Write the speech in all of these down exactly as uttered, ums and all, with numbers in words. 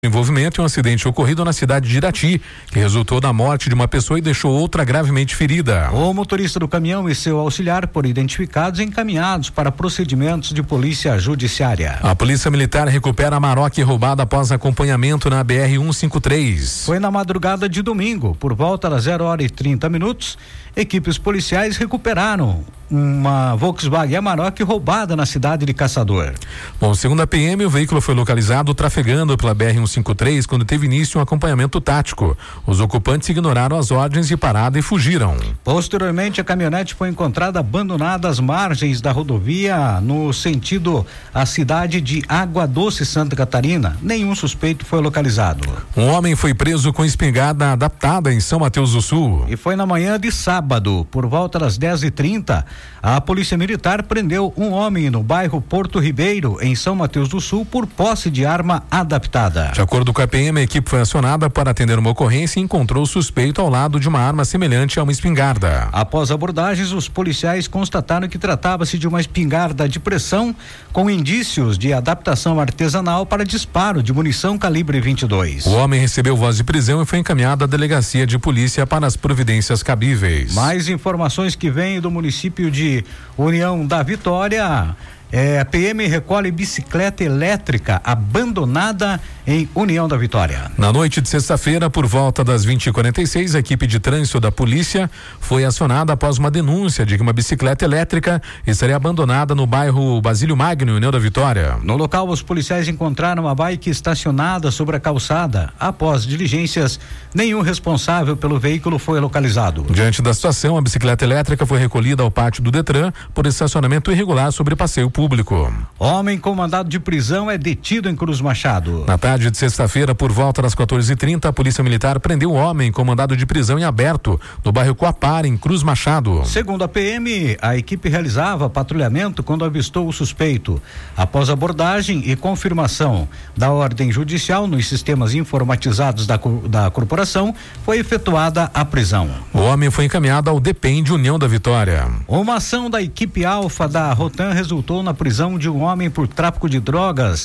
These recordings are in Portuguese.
Envolvimento em um acidente ocorrido na cidade de Irati, que resultou na morte de uma pessoa e deixou outra gravemente ferida. O motorista do caminhão e seu auxiliar foram identificados e encaminhados para procedimentos de polícia judiciária. A polícia militar recupera a Amarok roubada após acompanhamento na B R cento e cinquenta e três. Foi na madrugada de domingo, por volta das zero hora e trinta minutos, equipes policiais recuperaram uma Volkswagen Amarok roubada na cidade de Caçador. Bom, segundo a P M, o veículo foi localizado trafegando pela B R cento e cinquenta e três quando teve início um acompanhamento tático. Os ocupantes ignoraram as ordens de parada e fugiram. Posteriormente, a caminhonete foi encontrada abandonada às margens da rodovia no sentido a cidade de Água Doce, Santa Catarina. Nenhum suspeito foi localizado. Um homem foi preso com espingarda adaptada em São Mateus do Sul. E foi na manhã de sábado, por volta das dez e trinta, a Polícia Militar prendeu um homem no bairro Porto Ribeiro, em São Mateus do Sul, por posse de arma adaptada. De acordo com a P M, a equipe foi acionada para atender uma ocorrência e encontrou o suspeito ao lado de uma arma semelhante a uma espingarda. Após abordagens, os policiais constataram que tratava-se de uma espingarda de pressão com indícios de adaptação artesanal para disparo de munição calibre vinte e dois. O homem recebeu voz de prisão e foi encaminhado à delegacia de polícia para as providências cabíveis. Mais informações que vêm do município de União da Vitória. É, a P M recolhe bicicleta elétrica abandonada em União da Vitória. Na noite de sexta-feira, por volta das vinte e quarenta e seis, a equipe de trânsito da polícia foi acionada após uma denúncia de que uma bicicleta elétrica estaria abandonada no bairro Basílio Magno, em União da Vitória. No local, os policiais encontraram a bike estacionada sobre a calçada. Após diligências, nenhum responsável pelo veículo foi localizado. Diante da situação, a bicicleta elétrica foi recolhida ao pátio do Detran por estacionamento irregular sobre passeio público. Público. Homem com mandado de prisão é detido em Cruz Machado. Na tarde de sexta-feira, por volta das quatorze e trinta, a Polícia Militar prendeu um homem com mandado de prisão em aberto no bairro Coapar, em Cruz Machado. Segundo a P M, a equipe realizava patrulhamento quando avistou o suspeito. Após abordagem e confirmação da ordem judicial nos sistemas informatizados da, da corporação, foi efetuada a prisão. O homem foi encaminhado ao D P E M de União da Vitória. Uma ação da equipe Alfa da Rotan resultou na prisão de um homem por tráfico de drogas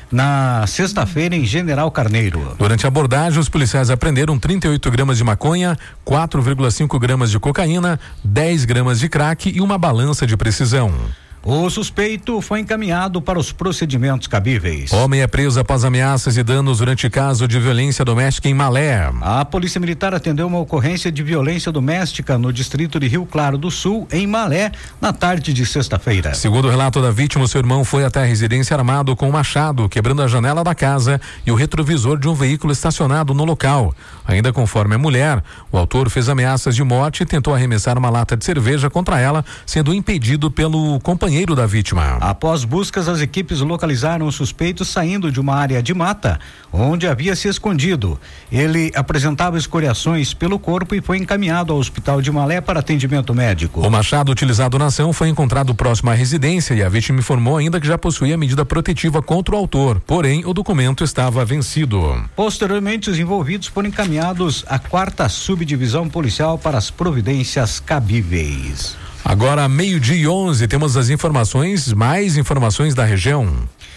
na sexta-feira em General Carneiro. Durante a abordagem, os policiais apreenderam trinta e oito gramas de maconha, quatro vírgula cinco gramas de cocaína, dez gramas de crack e uma balança de precisão. O suspeito foi encaminhado para os procedimentos cabíveis. Homem é preso após ameaças e danos durante caso de violência doméstica em Malé. A Polícia Militar atendeu uma ocorrência de violência doméstica no distrito de Rio Claro do Sul, em Malé, na tarde de sexta-feira. Segundo o relato da vítima, seu irmão foi até a residência armado com um machado, quebrando a janela da casa e o retrovisor de um veículo estacionado no local. Ainda conforme a mulher, o autor fez ameaças de morte e tentou arremessar uma lata de cerveja contra ela, sendo impedido pelo companheiro da vítima. Após buscas, as equipes localizaram o suspeito saindo de uma área de mata, onde havia se escondido. Ele apresentava escoriações pelo corpo e foi encaminhado ao hospital de Malé para atendimento médico. O machado utilizado na ação foi encontrado próximo à residência e a vítima informou ainda que já possuía medida protetiva contra o autor, porém o documento estava vencido. Posteriormente, os envolvidos foram encaminhados à quarta subdivisão policial para as providências cabíveis. Agora, meio-dia e onze, temos as informações, mais informações da região.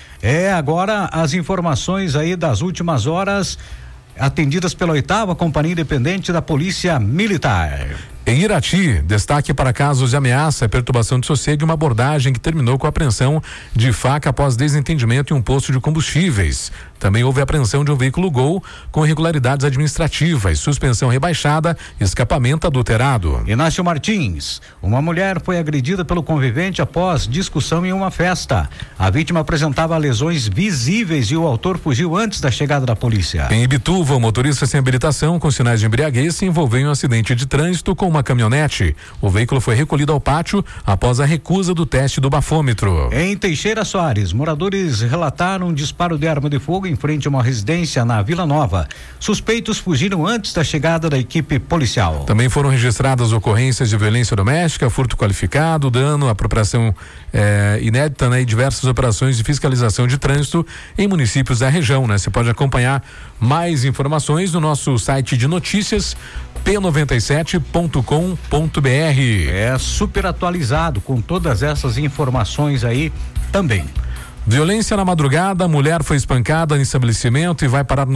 É, agora as informações aí das últimas horas, atendidas pela oitava Companhia Independente da Polícia Militar. Em Irati, destaque para casos de ameaça, perturbação de sossego e uma abordagem que terminou com a apreensão de faca após desentendimento em um posto de combustíveis. Também houve apreensão de um veículo Gol com irregularidades administrativas, suspensão rebaixada, escapamento adulterado. Inácio Martins, uma mulher foi agredida pelo convivente após discussão em uma festa. A vítima apresentava lesões visíveis e o autor fugiu antes da chegada da polícia. Em Ibituva, o motorista sem habilitação com sinais de embriaguez se envolveu em um acidente de trânsito com uma caminhonete. O veículo foi recolhido ao pátio após a recusa do teste do bafômetro. Em Teixeira Soares, moradores relataram um disparo de arma de fogo em frente a uma residência na Vila Nova. Suspeitos fugiram antes da chegada da equipe policial. Também foram registradas ocorrências de violência doméstica, furto qualificado, dano, apropriação eh, inédita, né, e diversas operações de fiscalização de trânsito em municípios da região, né? Você pode acompanhar mais informações no nosso site de notícias p noventa e sete ponto com ponto b r. É super atualizado com todas essas informações aí também. Violência na madrugada, mulher foi espancada em estabelecimento e vai parar no